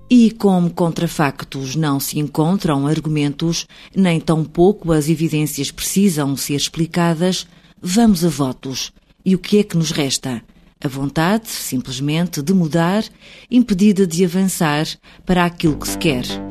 E como contra factos não se encontram argumentos, nem tampouco as evidências precisam ser explicadas, vamos a votos. E o que é que nos resta? A vontade, simplesmente, de mudar, impedida de avançar para aquilo que se quer.